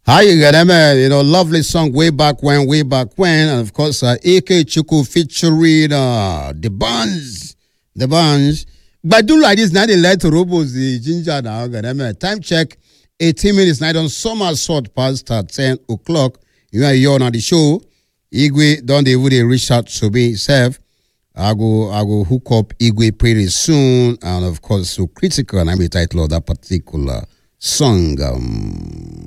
How you get them? Lovely song way back when, and of course, AK Chuku featuring the Buns, But do like this now. They let robos the ginger now. Get them? Time check. 18 minutes night on somersault past 10 o'clock. You are on the show. Igwe don't they would reach out to me self. I go hook up Igwe pretty soon, and of course, so critical. And I'm the title of that particular song.